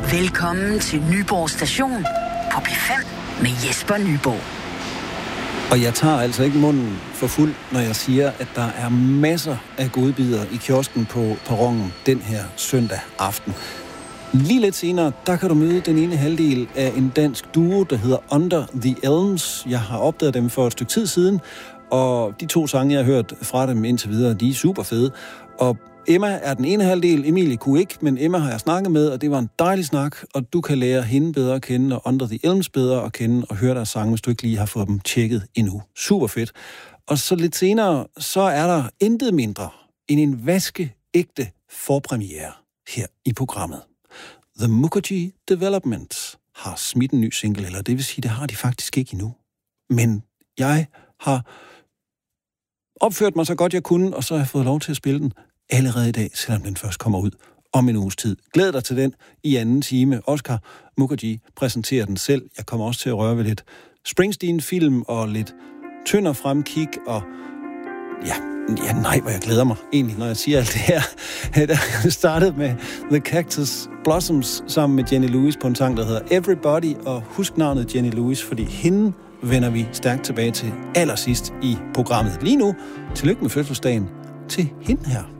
Velkommen til Nyborg Station på P5 med Jesper Nyborg. Og jeg tager altså ikke munden for fuld, når jeg siger, at der er masser af godbidder i kiosken på perronen den her søndag aften. Lige lidt senere, der kan du møde den ene halvdel af en dansk duo, der hedder Under the Elms. Jeg har opdaget dem for et stykke tid siden, og de 2 sange, jeg har hørt fra dem indtil videre, de er super fede. Og Emma er den ene halvdel, Emilie kunne ikke, men Emma har jeg snakket med, og det var en dejlig snak, og du kan lære hende bedre at kende, og Under the Elms bedre at kende, og høre deres sange, hvis du ikke lige har fået dem tjekket endnu. Super fedt. Og så lidt senere, så er der intet mindre end en vaskeægte forpremiere her i programmet. The Mukherjee Development har smidt en ny single, eller det vil sige, det har de faktisk ikke endnu. Men jeg har opført mig så godt jeg kunne, og så har jeg fået lov til at spille den allerede i dag, selvom den først kommer ud om en uges tid. Glæd dig til den i anden time. Oscar Mukherjee præsenterer den selv. Jeg kommer også til at røre ved lidt Springsteen-film og lidt Tønder fremkig, og hvor jeg glæder mig egentlig, når jeg siger alt det her. Der startede med The Cactus Blossoms sammen med Jenny Lewis på en sang, der hedder Everybody, og husk navnet Jenny Lewis, fordi hende vender vi stærkt tilbage til allersidst i programmet. Lige nu, tillykke med fødselsdagen til hende her.